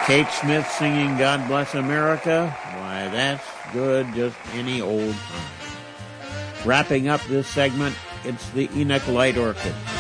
Kate Smith singing God Bless America. Why, that's good, just any old time. Wrapping up this segment, it's the Enoch Light Orchestra.